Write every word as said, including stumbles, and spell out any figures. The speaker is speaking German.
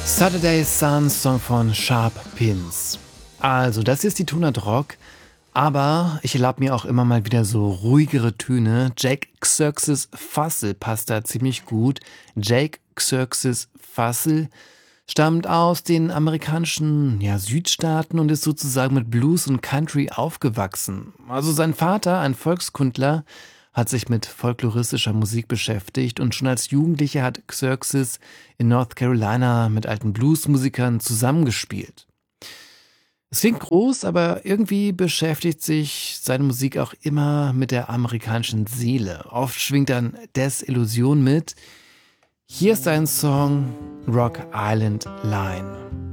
Saturday Sun, Song von Sharp Pins. Also, das ist die Tonart Rock, aber ich erlaube mir auch immer mal wieder so ruhigere Töne. Jake Xerxes Fussell passt da ziemlich gut. Jake Xerxes Fussell stammt aus den amerikanischen ja, Südstaaten und ist sozusagen mit Blues und Country aufgewachsen. Also sein Vater, ein Volkskundler, hat sich mit folkloristischer Musik beschäftigt und schon als Jugendlicher hat Xerxes in North Carolina mit alten Bluesmusikern zusammengespielt. Es klingt groß, aber irgendwie beschäftigt sich seine Musik auch immer mit der amerikanischen Seele. Oft schwingt dann Desillusion mit. Hier ist ein Song, Rock Island Line.